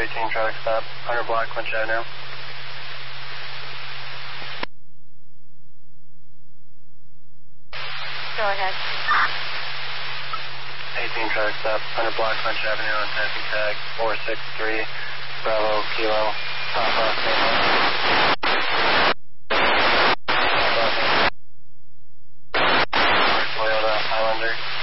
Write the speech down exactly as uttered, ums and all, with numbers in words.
eighteen traffic stop, one hundred block, Clinch Avenue. Go ahead. eighteen traffic stop, one hundred block, Clinch Avenue on passing tag four six three, Bravo, Kilo, top off, Toyota Highlander.